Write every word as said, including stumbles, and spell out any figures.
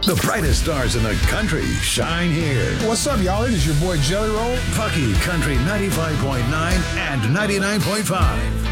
The brightest stars in the country shine here. What's up, y'all? It is your boy Jelly Roll. Pucky Country ninety-five point nine and ninety-nine point five.